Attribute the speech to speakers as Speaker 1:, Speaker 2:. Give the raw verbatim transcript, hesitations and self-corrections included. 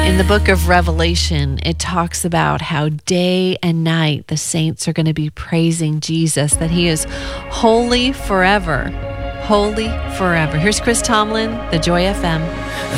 Speaker 1: In the book of Revelation, it talks about how day and night the saints are going to be praising Jesus, that he is holy forever, holy forever. Here's Chris Tomlin, the Joy F M.